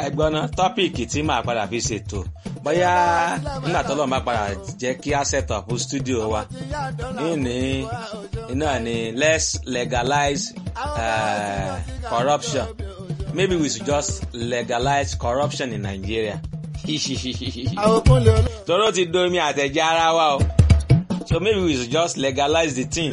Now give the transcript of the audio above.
ẹgbọ́n náà tọ́pìkì tí màá padà fi ṣètò bóyá nígbà tó lọ́ọ́ máa padà jẹ́ kí a set up studio wa iná ni let's legalize corruption. Maybe we should just legalize corruption in Nigeria. Toro ti domi àtẹ̀jẹ́ ara wa o. So maybe we should just legalize the thing.